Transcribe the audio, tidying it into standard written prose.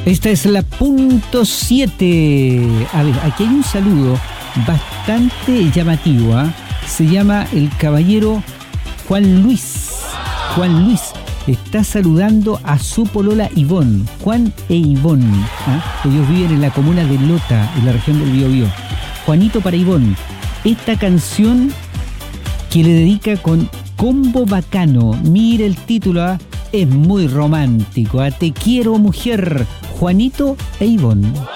Esta es la punto 7. A ver, aquí hay un saludo bastante llamativo, ¿eh? Se llama el caballero Juan Luis. Juan Luis está saludando a su polola Ivonne. Juan e Ivonne, ¿eh? Ellos viven en la comuna de Lota, en la región del Biobío. Juanito para Ivonne. Esta canción que le dedica con Combo Bacano. Mira el título, ¿eh? Es muy romántico. Te quiero, mujer. Juanito e Ivonne.